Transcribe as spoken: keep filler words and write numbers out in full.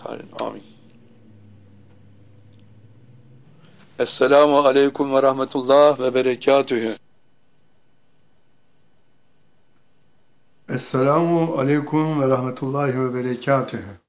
halin. Amin. Esselamu aleyküm ve rahmetullah ve berekatühü. Esselamu aleyküm ve rahmetullahi ve berekatühü.